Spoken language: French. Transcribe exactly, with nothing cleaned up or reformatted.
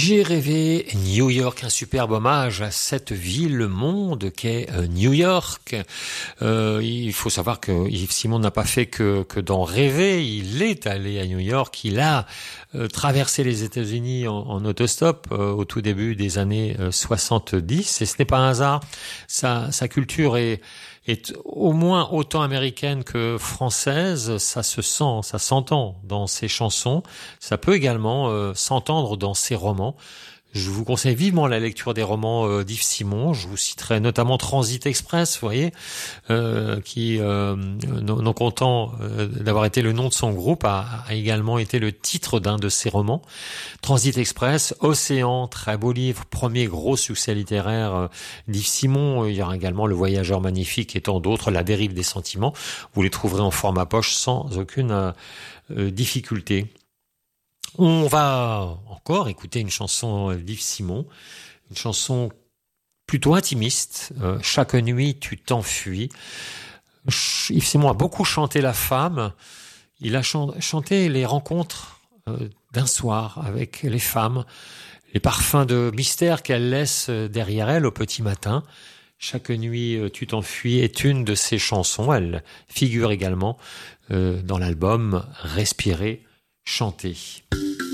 J'ai rêvé New York, un superbe hommage à cette ville-monde qu'est New York. Euh, il faut savoir que Yves Simon n'a pas fait que, que d'en rêver. Il est allé à New York. Il a euh, traversé les États-Unis en, en autostop euh, au tout début des années euh, soixante-dix. Et ce n'est pas un hasard. Sa, sa culture est est au moins autant américaine que française, ça se sent, ça s'entend dans ses chansons, ça peut également euh, s'entendre dans ses romans. Je vous conseille vivement la lecture des romans euh, d'Yves Simon. Je vous citerai notamment Transit Express, vous voyez, euh, qui, euh, non, non content euh, d'avoir été le nom de son groupe, a, a également été le titre d'un de ses romans. Transit Express, Océan, très beau livre, premier gros succès littéraire euh, d'Yves Simon. Il y aura également Le Voyageur magnifique et tant d'autres, La dérive des sentiments. Vous les trouverez en format poche sans aucune euh, euh, difficulté. On va encore écouter une chanson d'Yves Simon, une chanson plutôt intimiste, euh, Chaque nuit tu t'enfuis. Yves Simon a beaucoup chanté la femme, il a ch- chanté les rencontres euh, d'un soir avec les femmes, les parfums de mystère qu'elle laisse derrière elle au petit matin. Chaque nuit tu t'enfuis est une de ses chansons, elle figure également euh, dans l'album Respirer, chanter.